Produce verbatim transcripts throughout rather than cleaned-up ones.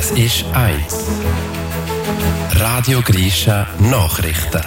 Es ist eins. Radio Grisha Nachrichten.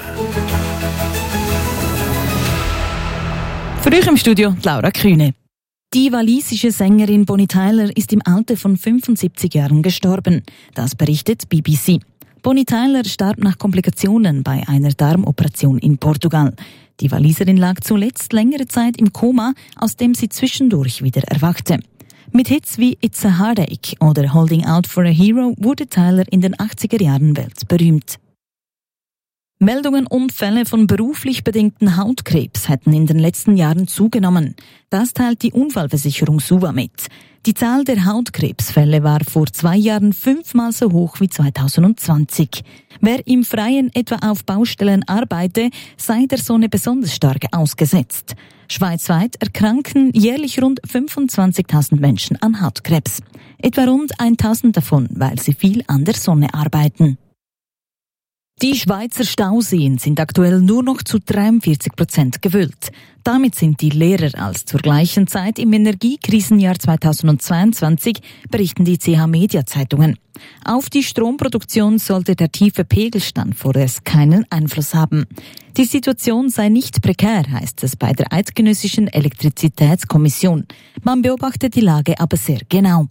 Für euch im Studio Laura Kühne. Die walisische Sängerin Bonnie Tyler ist im Alter von fünfundsiebzig Jahren gestorben. Das berichtet B B C. Bonnie Tyler starb nach Komplikationen bei einer Darmoperation in Portugal. Die Waliserin lag zuletzt längere Zeit im Koma, aus dem sie zwischendurch wieder erwachte. Mit Hits wie It's a Heartache oder Holding Out for a Hero wurde Tyler in den achtziger Jahren weltberühmt. Meldungen und Fälle von beruflich bedingten Hautkrebs hätten in den letzten Jahren zugenommen. Das teilt die Unfallversicherung SUVA mit. Die Zahl der Hautkrebsfälle war vor zwei Jahren fünfmal so hoch wie zweitausendzwanzig. Wer im Freien etwa auf Baustellen arbeite, sei der Sonne besonders stark ausgesetzt. Schweizweit erkranken jährlich rund fünfundzwanzigtausend Menschen an Hautkrebs. Etwa rund tausend davon, weil sie viel an der Sonne arbeiten. Die Schweizer Stauseen sind aktuell nur noch zu dreiundvierzig Prozent gefüllt. Damit sind die leerer als zur gleichen Zeit im Energiekrisenjahr zweitausendzweiundzwanzig, berichten die C H-Media-Zeitungen. Auf die Stromproduktion sollte der tiefe Pegelstand vorerst keinen Einfluss haben. Die Situation sei nicht prekär, heißt es bei der Eidgenössischen Elektrizitätskommission. Man beobachtet die Lage aber sehr genau.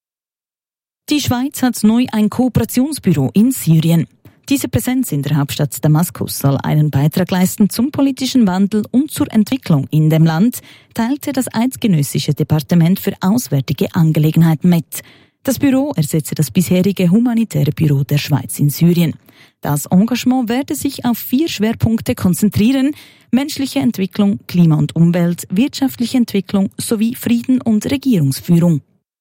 Die Schweiz hat neu ein Kooperationsbüro in Syrien. Diese Präsenz in der Hauptstadt Damaskus soll einen Beitrag leisten zum politischen Wandel und zur Entwicklung in dem Land, teilte das Eidgenössische Departement für Auswärtige Angelegenheiten mit. Das Büro ersetze das bisherige humanitäre Büro der Schweiz in Syrien. Das Engagement werde sich auf vier Schwerpunkte konzentrieren: menschliche Entwicklung, Klima und Umwelt, wirtschaftliche Entwicklung sowie Frieden und Regierungsführung.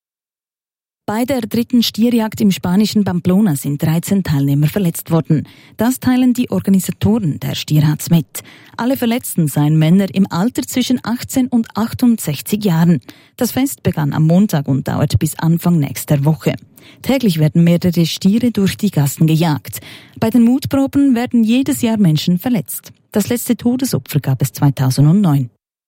Bei der dritten Stierjagd im spanischen Pamplona sind dreizehn Teilnehmer verletzt worden. Das teilen die Organisatoren der Stierhatz mit. Alle Verletzten seien Männer im Alter zwischen achtzehn und achtundsechzig Jahren. Das Fest begann am Montag und dauert bis Anfang nächster Woche. Täglich werden mehrere Stiere durch die Gassen gejagt. Bei den Mutproben werden jedes Jahr Menschen verletzt. Das letzte Todesopfer gab es zweitausendneun.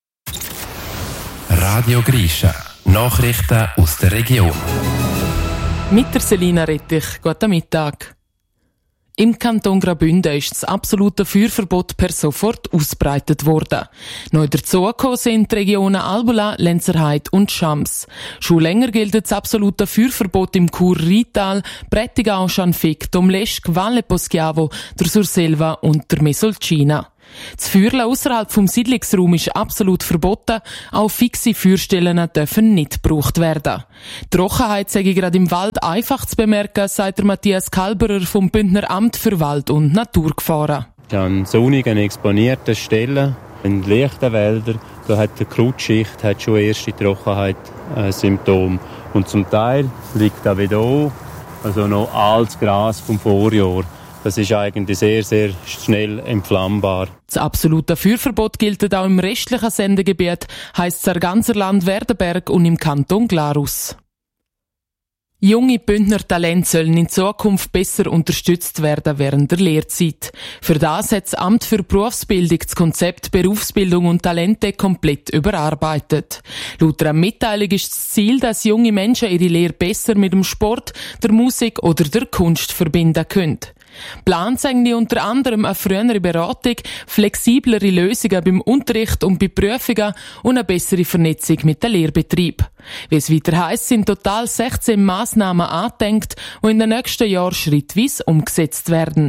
Radio Grisha Nachrichten aus der Region. Mit der Selina Rettich, guten Mittag. Im Kanton Graubünden ist das absolute Feuerverbot per sofort ausgebreitet worden. Neu dazugekommen sind die Regionen Albula, Lenzerheide und Schams. Schon länger gilt das absolute Feuerverbot im Chur-Rital, Prättigau, Schanfigg, Domleschg, Valle Poschiavo, der Surselva und der Mesolcina. Das Feuerle ausserhalb vom Siedlungsraum ist absolut verboten. Auch fixe Feuerstellen dürfen nicht gebraucht werden. Die Trockenheit sei gerade im Wald einfach zu bemerken, sagt der Matthias Kalberer vom Bündner Amt für Wald- und Naturgefahren. An sonnigen, exponierten Stellen, in leichten Wäldern, da hat die Krautschicht hat schon erste Trockenheitssymptome. Und zum Teil liegt da wieder an, also noch altes Gras vom Vorjahr. Das ist eigentlich sehr, sehr schnell entflammbar. Das absolute Feuerverbot gilt auch im restlichen Sendegebiet, heisst es im ganzen Land Werdenberg und im Kanton Glarus. Junge Bündner Talente sollen in Zukunft besser unterstützt werden während der Lehrzeit. Für das hat das Amt für Berufsbildung das Konzept Berufsbildung und Talente komplett überarbeitet. Laut einer Mitteilung ist das Ziel, dass junge Menschen ihre Lehre besser mit dem Sport, der Musik oder der Kunst verbinden können. Plant eigentlich unter anderem eine frühere Beratung, flexiblere Lösungen beim Unterricht und bei Prüfungen und eine bessere Vernetzung mit dem Lehrbetrieb. Wie es weiter heisst, sind total sechzehn Massnahmen angedenkt, die in den nächsten Jahren schrittweise umgesetzt werden.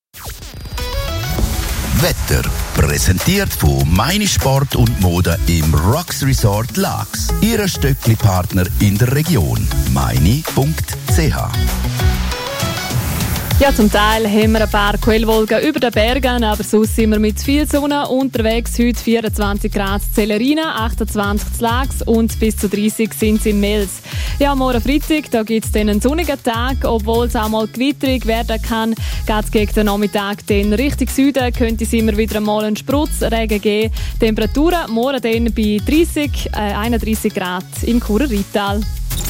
Wetter präsentiert von Meine Sport und Mode im Rocks Resort Laax. Ihre Stöckli-Partner in der Region. meine punkt c h. Ja, zum Teil haben wir ein paar Quellwolken über den Bergen, aber sonst sind wir mit viel Sonne unterwegs. Heute vierundzwanzig Grad in Celerina, achtundzwanzig in Laax und bis zu dreißig sind es in Mels. Ja, morgen Freitag, da gibt es dann einen sonnigen Tag, obwohl es auch mal gewitterig werden kann. Geht es gegen den Nachmittag dann Richtung Süden, könnte es immer wieder einmal einen Spritzregen geben. Temperaturen morgen dann bei dreißig, äh, einunddreißig Grad im Churer Rital.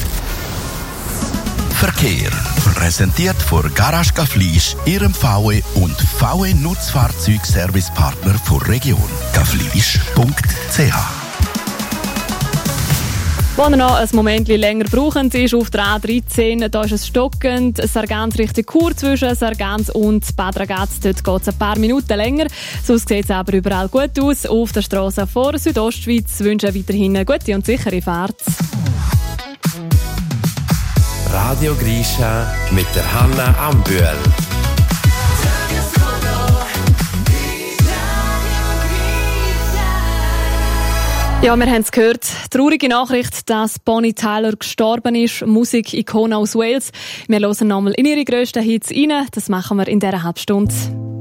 Verkehr. Präsentiert von Garage Gaflisch, Ihrem V W und V W Nutzfahrzeugservicepartner der Region. gaflisch punkt c h. Wo er noch ein Moment länger brauchen ist, auf der A dreizehn, da ist es stockend. Sargans Richtung Chur zwischen Sargans und Bad Ragaz, dort geht es ein paar Minuten länger. Sonst sieht es aber überall gut aus. Auf der Strasse vor Südostschweiz wünschen weiterhin eine gute und sichere Fahrt. Radio Grisha mit der Hanna Ambühl. Ja, wir haben es gehört. Traurige Nachricht, dass Bonnie Tyler gestorben ist. Musikikone aus Wales. Wir hören nochmal in ihre grössten Hits rein. Das machen wir in dieser Halbstunde.